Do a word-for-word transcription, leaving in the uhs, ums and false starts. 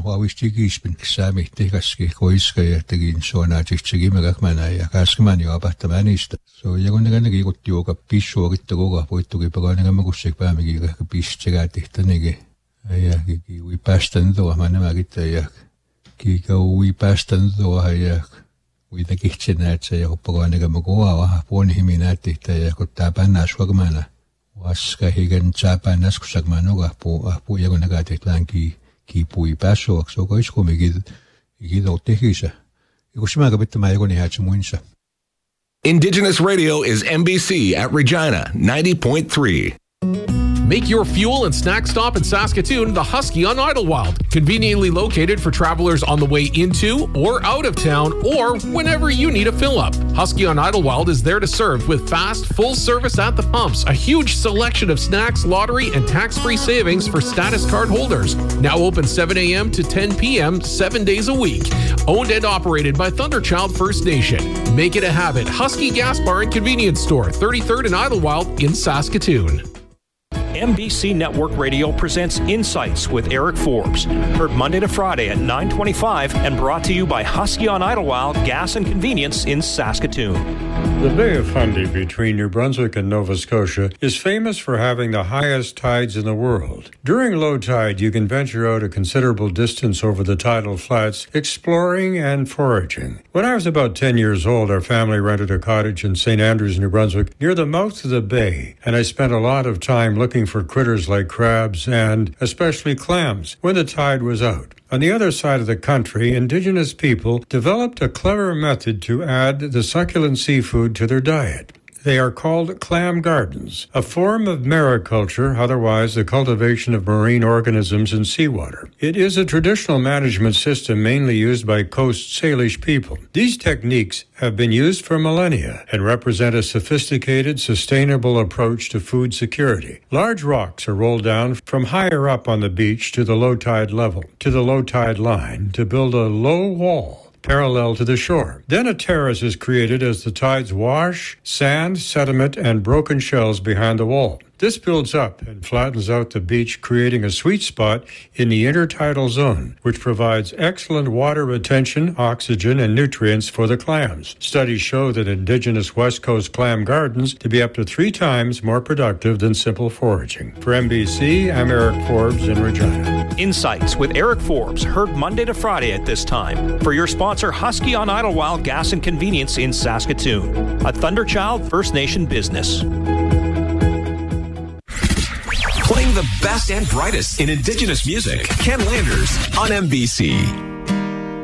wawishtigispen ksami tikaski koiska ja tegin suona tsigime kakmana ja kaskmani vapahtamanista. So ja kun ne kiikutti joka pissu okitta koko poittuki pakana kama kussik päämegi ka pissega tehtanegi. Ja ki ui päästän tuo mä nämä kitta ja ki ka ui päästän tuo ja ui ta kihtsinä et se ja pakana kama koa va puonhimi nätitta ja kun tää pännas vakmana. Vaska higen tsapannas kusakmano ka pu pu ja kun ne tehtlän ki ki pui pääsuak so ko isku megi ki do tehisa. Ikushima ka bitta mä joku ni hatsu muinsa. Indigenous Radio is M B C at Regina ninety point three. Make your fuel and snack stop in Saskatoon the Husky on Idlewild. Conveniently located for travelers on the way into or out of town or whenever you need a fill-up. Husky on Idlewild is there to serve with fast, full service at the pumps, a huge selection of snacks, lottery, and tax-free savings for status card holders. Now open seven a.m. to ten p.m. seven days a week. Owned and operated by Thunderchild First Nation. Make it a habit. Husky Gas Bar and Convenience Store, thirty-third and Idlewild in Saskatoon. M B C Network Radio presents Insights with Eric Forbes. Heard Monday to Friday at nine twenty-five and brought to you by Husky on Idlewild Gas and Convenience in Saskatoon. The Bay of Fundy between New Brunswick and Nova Scotia is famous for having the highest tides in the world. During low tide, you can venture out a considerable distance over the tidal flats, exploring and foraging. When I was about ten years old, our family rented a cottage in Saint Andrews, New Brunswick, near the mouth of the bay, and I spent a lot of time looking for critters like crabs and especially clams when the tide was out. On the other side of the country, Indigenous people developed a clever method to add the succulent seafood to their diet. They are called clam gardens, a form of mariculture, otherwise the cultivation of marine organisms in seawater. It is a traditional management system mainly used by Coast Salish people. These techniques have been used for millennia and represent a sophisticated, sustainable approach to food security. Large rocks are rolled down from higher up on the beach to the low tide level, to the low tide line, to build a low wall parallel to the shore. Then a terrace is created as the tides wash sand, sediment, and broken shells behind the wall. This builds up and flattens out the beach, creating a sweet spot in the intertidal zone, which provides excellent water retention, oxygen, and nutrients for the clams. Studies show that Indigenous West Coast clam gardens to be up to three times more productive than simple foraging. For M B C, I'm Eric Forbes in Regina. Insights with Eric Forbes, heard Monday to Friday at this time. For your sponsor, Husky on Idlewild Gas and Convenience in Saskatoon, a Thunderchild First Nation business. Playing the best and brightest in Indigenous music. Ken Landers on M B C.